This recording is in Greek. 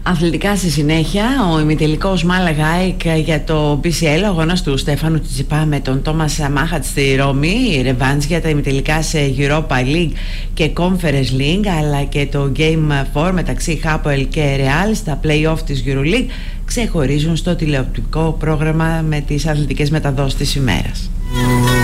Αθλητικά στη συνέχεια, ο ημιτελικός Μάλαγα ΑΕΚ για το BCL, ο αγώνας του Στέφανου Τσιτσιπά με τον Τόμας Μάχατ στη Ρώμη, η ρεβάνς για τα ημιτελικά σε Europa League και Conference League, αλλά και το Game 4 μεταξύ Hapoel και Real στα play-off της EuroLeague ξεχωρίζουν στο τηλεοπτικό πρόγραμμα με τις αθλητικές μεταδόσεις της ημέρας.